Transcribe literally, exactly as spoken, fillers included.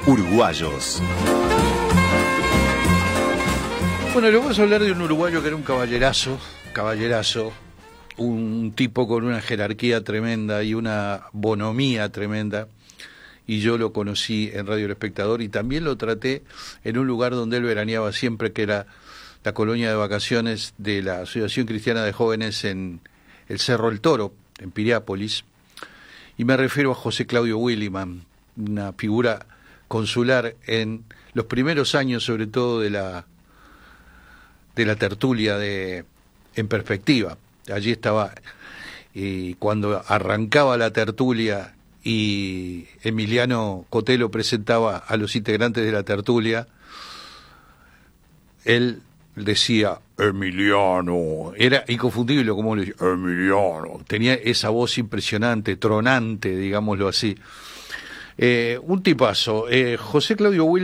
Uruguayos. Bueno, le vamos a hablar de un uruguayo que era un caballerazo, caballerazo, un tipo con una jerarquía tremenda y una bonomía tremenda, y yo lo conocí en Radio El Espectador y también lo traté en un lugar donde él veraneaba siempre, que era la colonia de vacaciones de la Asociación Cristiana de Jóvenes en el Cerro El Toro, en Piriápolis, y me refiero a José Claudio Williman, una figura consular en los primeros años, sobre todo de la de la tertulia de En Perspectiva. Allí estaba, y cuando arrancaba la tertulia y Emiliano Cotelo presentaba a los integrantes de la tertulia, él decía Emiliano, era inconfundible como le decía Emiliano, tenía esa voz impresionante, tronante, digámoslo así. Eh, un tipazo, eh, José Claudio Williman.